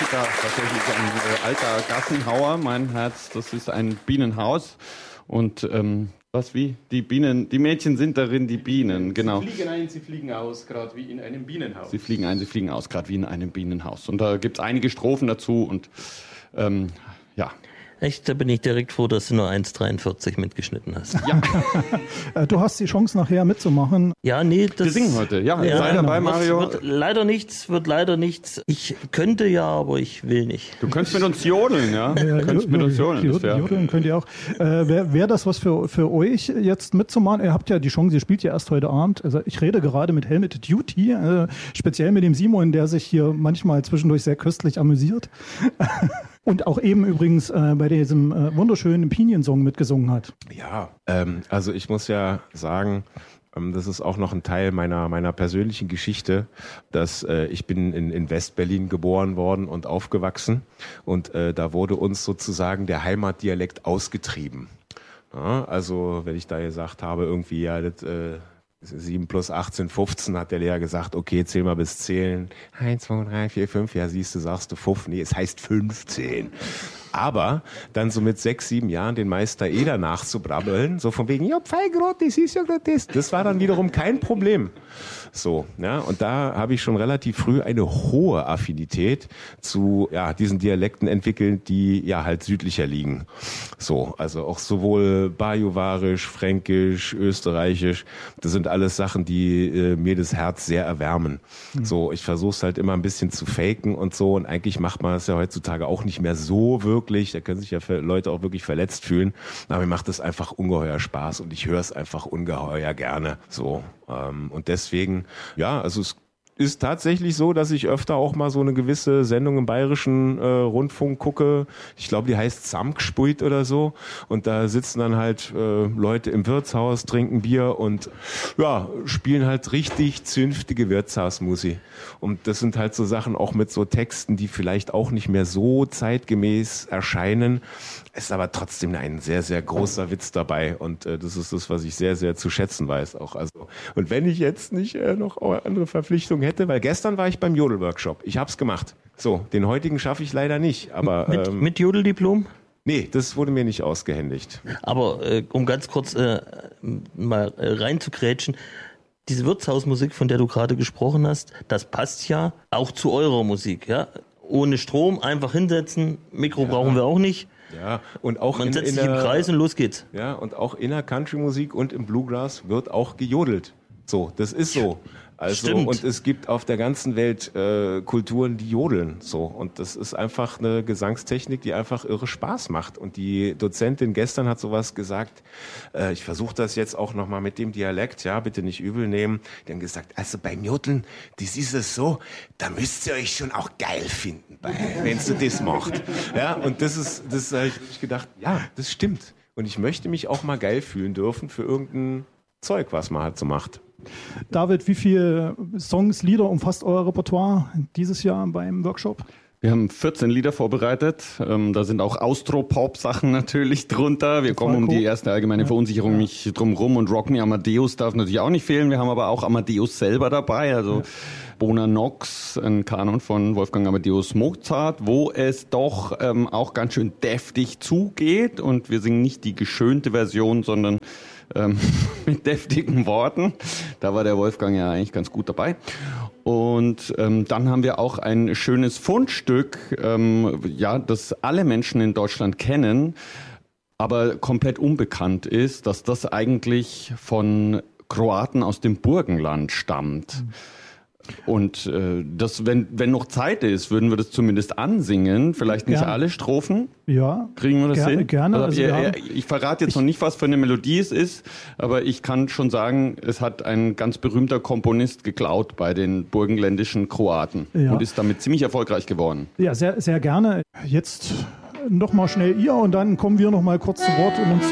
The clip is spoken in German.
ja tatsächlich ein alter Gassenhauer. Mein Herz, das ist ein Bienenhaus. Und die Mädchen sind darin die Bienen, genau. Sie fliegen ein, sie fliegen aus, gerade wie in einem Bienenhaus. Sie fliegen ein, sie fliegen aus, gerade wie in einem Bienenhaus. Und da gibt es einige Strophen dazu und ja. Echt, da bin ich direkt froh, dass du nur 1,43 mitgeschnitten hast. Ja. Du hast die Chance, nachher mitzumachen. Ja, nee, Wir singen heute. Ja, sei dabei, Mario. Wird leider nichts. Ich könnte ja, aber ich will nicht. Du könntest mit uns jodeln, ja? Jodeln könnt ihr auch. Wäre das was für euch jetzt mitzumachen? Ihr habt ja die Chance, ihr spielt ja erst heute Abend. Also ich rede gerade mit Helmet Duty, speziell mit dem Simon, der sich hier manchmal zwischendurch sehr köstlich amüsiert. Und auch eben übrigens bei diesem wunderschönen Opinion-Song mitgesungen hat. Ja, also ich muss ja sagen, das ist auch noch ein Teil meiner persönlichen Geschichte, dass ich bin in West-Berlin geboren worden und aufgewachsen und da wurde uns sozusagen der Heimatdialekt ausgetrieben. Ja, also wenn ich da gesagt habe, irgendwie, ja, das 7 plus 18, 15, hat der Lehrer gesagt, okay, zähl mal bis 10. 1, 2, 3, 4, 5, ja siehst du, sagst du 5, nee, es heißt 15. Aber dann so mit 6, 7 Jahren den Meister Eder nachzubrabbeln, so von wegen, ja, Pfeigrot, das ist ja das war dann wiederum kein Problem. So, ja, und da habe ich schon relativ früh eine hohe Affinität zu diesen Dialekten entwickelt, die ja halt südlicher liegen. So, also auch sowohl Bajuwarisch, Fränkisch, Österreichisch, das sind alles Sachen, die mir das Herz sehr erwärmen. So, ich versuche es halt immer ein bisschen zu faken und so und eigentlich macht man es ja heutzutage auch nicht mehr so wirklich, da können sich ja Leute auch wirklich verletzt fühlen, aber mir macht es einfach ungeheuer Spaß und ich höre es einfach ungeheuer gerne. So, und deswegen, ja, also es ist tatsächlich so, dass ich öfter auch mal so eine gewisse Sendung im Bayerischen Rundfunk gucke. Ich glaube, die heißt Samgspult oder so. Und da sitzen dann halt Leute im Wirtshaus, trinken Bier und spielen halt richtig zünftige Wirtshausmusik. Und das sind halt so Sachen auch mit so Texten, die vielleicht auch nicht mehr so zeitgemäß erscheinen. Es ist aber trotzdem ein sehr, sehr großer Witz dabei. Und das ist das, was ich sehr, sehr zu schätzen weiß auch. Also, und wenn ich jetzt nicht noch andere Verpflichtungen hätte, weil gestern war ich beim Jodel-Workshop. Ich hab's gemacht. So, den heutigen schaffe ich leider nicht. Aber mit Jodeldiplom? Nee, das wurde mir nicht ausgehändigt. Aber um ganz kurz mal reinzugrätschen, diese Wirtshausmusik, von der du gerade gesprochen hast, das passt ja auch zu eurer Musik. Ja? Ohne Strom, einfach hinsetzen, Mikro brauchen wir auch nicht. Ja, und auch man setzt sich im Kreis und los geht's. Ja, und auch in der Country-Musik und im Bluegrass wird auch gejodelt. So, das ist so. Also, stimmt. Und es gibt auf der ganzen Welt Kulturen, die jodeln. So. Und das ist einfach eine Gesangstechnik, die einfach irre Spaß macht. Und die Dozentin gestern hat sowas gesagt, ich versuche das jetzt auch nochmal mit dem Dialekt, ja, bitte nicht übel nehmen. Die haben gesagt, also beim Jodeln, das ist es so, da müsst ihr euch schon auch geil finden, wenn du das macht. Ja, und das habe ich gedacht, ja, das stimmt. Und ich möchte mich auch mal geil fühlen dürfen für irgendein Zeug, was man halt so macht. David, wie viele Songs, Lieder umfasst euer Repertoire dieses Jahr beim Workshop? Wir haben 14 Lieder vorbereitet. Da sind auch Austropop-Sachen natürlich drunter. Wir kommen um die erste allgemeine Verunsicherung nicht drum rum. Und Rock Me Amadeus darf natürlich auch nicht fehlen. Wir haben aber auch Amadeus selber dabei. Also Bona Nox, ein Kanon von Wolfgang Amadeus Mozart, wo es doch auch ganz schön deftig zugeht. Und wir singen nicht die geschönte Version, sondern mit deftigen Worten. Da war der Wolfgang ja eigentlich ganz gut dabei. Und dann haben wir auch ein schönes Fundstück, das alle Menschen in Deutschland kennen, aber komplett unbekannt ist, dass das eigentlich von Kroaten aus dem Burgenland stammt. Und das, wenn noch Zeit ist, würden wir das zumindest ansingen. Vielleicht nicht alle Strophen. Ja. Kriegen wir das hin? Gerne. Also ich verrate jetzt noch nicht, was für eine Melodie es ist, aber ich kann schon sagen, es hat ein ganz berühmter Komponist geklaut bei den burgenländischen Kroaten und ist damit ziemlich erfolgreich geworden. Ja, sehr, sehr gerne. Jetzt noch mal schnell ihr und dann kommen wir noch mal kurz zu Wort, um uns